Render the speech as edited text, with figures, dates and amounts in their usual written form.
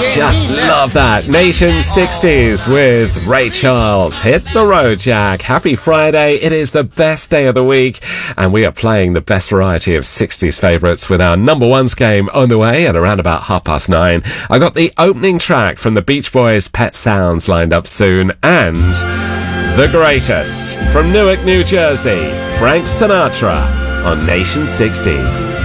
Just love that. Nation 60s with Ray Charles. Hit the road, Jack. Happy Friday. It is the best day of the week, and we are playing the best variety of 60s favourites with our number ones game on the way at around about 9:30. I got the opening track from the Beach Boys' Pet Sounds lined up soon, and the greatest from Newark, New Jersey, Frank Sinatra on Nation 60s.